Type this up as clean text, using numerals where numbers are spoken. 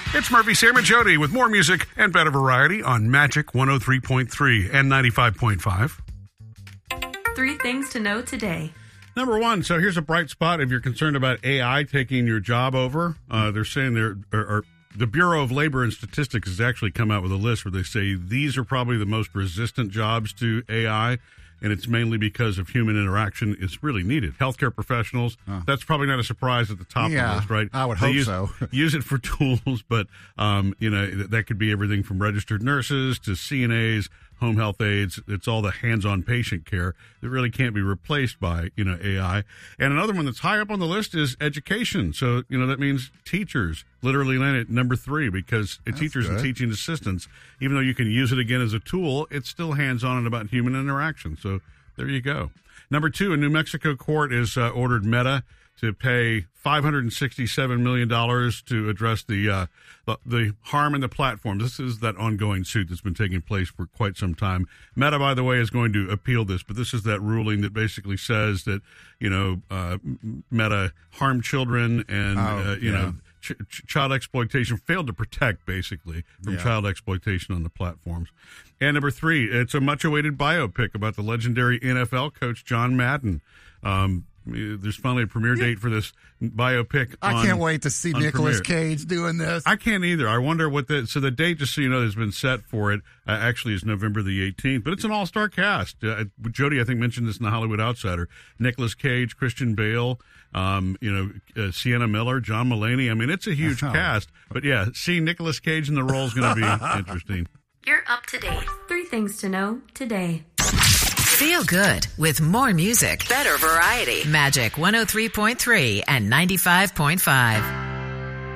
It's Murphy, Sam, and Jody with more music and better variety on Magic 103.3 and 95.5. 3 things to know today. Number 1, so here's a bright spot if you're concerned about AI taking your job over. They're saying the Bureau of Labor and Statistics has actually come out with a list where they say these are probably the most resistant jobs to AI, and it's mainly because of human interaction is really needed. Healthcare professionals, that's probably not a surprise at the top of the list, right? I would hope so. Use it for tools, but, that could be everything from registered nurses to CNAs, home health aides. It's all the hands-on patient care that really can't be replaced by, AI. And another one that's high up on the list is education. So, that means teachers literally land at number 3 because teachers and teaching assistants, even though you can use it again as a tool, it's still hands-on and about human interaction. So there you go. Number 2, a New Mexico court has ordered Meta to pay $567 million to address the harm in the platform. This is that ongoing suit that's been taking place for quite some time. Meta, by the way, is going to appeal this, but this is that ruling that basically says that, Meta harmed children and, child exploitation, failed to protect, basically, from child exploitation on the platforms. And number 3, it's a much-awaited biopic about the legendary NFL coach John Madden. There's finally a premiere date for this biopic. I can't wait to see Nicolas Cage doing this. I can't either. I wonder what the date, just so you know, has been set for it, actually is November the 18th, but it's an all-star cast. Jody, I think, mentioned this in the Hollywood Outsider. Nicolas Cage, Christian Bale, Sienna Miller, John Mulaney. I mean, it's a huge cast, but seeing Nicolas Cage in the role is going to be interesting. You're up to date. 3 things to know today. Feel good with more music. Better variety. Magic 103.3 and 95.5.